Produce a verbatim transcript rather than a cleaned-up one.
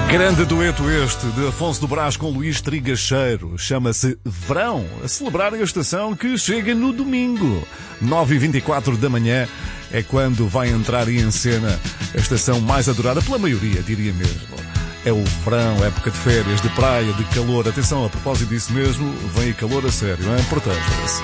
Grande dueto este de Afonso do Brás com Luís Trigacheiro. Chama-se Verão, a celebrar a estação que chega no domingo. nove e vinte e quatro da manhã é quando vai entrar em cena a estação mais adorada pela maioria, diria mesmo. É o verão, época de férias, de praia, de calor. Atenção, a propósito disso mesmo, vem calor a sério, hein? Proteja-se.